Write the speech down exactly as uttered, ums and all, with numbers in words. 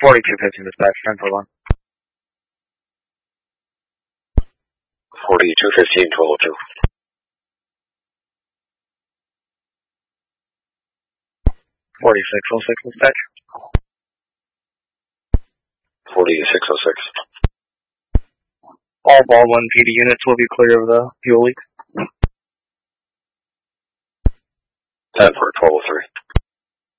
forty-two fifty dispatch, ten for one. forty-two fifteen, twelve oh two. forty-six oh six dispatch. forty-six oh six. All Baldwin P D units will be clear of the fuel leak. ten for twelve oh three.